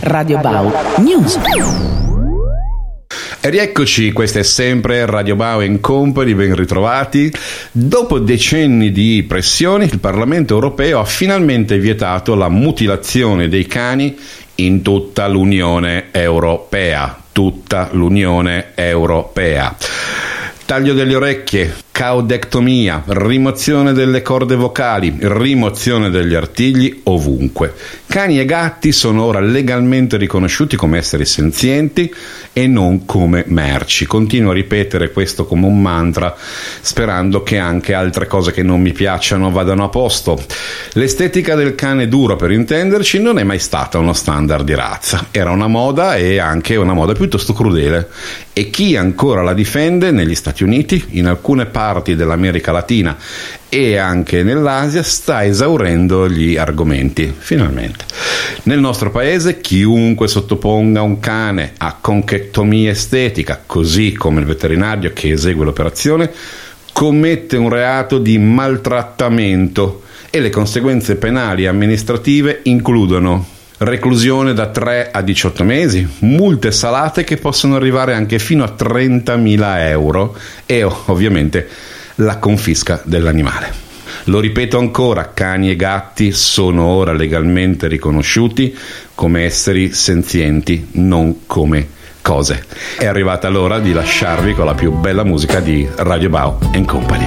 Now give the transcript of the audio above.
Radio Bau News. E rieccoci, questa è sempre Radio Bau Company, ben ritrovati. Dopo decenni di pressioni, il Parlamento europeo ha finalmente vietato la mutilazione dei cani in tutta l'Unione Europea. Taglio delle orecchie, caudectomia, rimozione delle corde vocali, rimozione degli artigli ovunque. Cani e gatti sono ora legalmente riconosciuti come esseri senzienti e non come merci. Continuo a ripetere questo come un mantra, sperando che anche altre cose che non mi piacciono vadano a posto. L'estetica del cane duro, per intenderci, non è mai stata uno standard di razza. Era una moda, e anche una moda piuttosto crudele. E chi ancora la difende negli Stati Uniti, in alcune parti dell'America Latina e anche nell'Asia, sta esaurendo gli argomenti, finalmente. Nel nostro paese chiunque sottoponga un cane a conchectomia estetica, così come il veterinario che esegue l'operazione, commette un reato di maltrattamento, e le conseguenze penali e amministrative includono reclusione da 3 a 18 mesi, multe salate che possono arrivare anche fino a 30.000 euro e ovviamente la confisca dell'animale. Lo ripeto ancora, cani e gatti sono ora legalmente riconosciuti come esseri senzienti, non come cose. È arrivata l'ora di lasciarvi con la più bella musica di Radio Bau Company.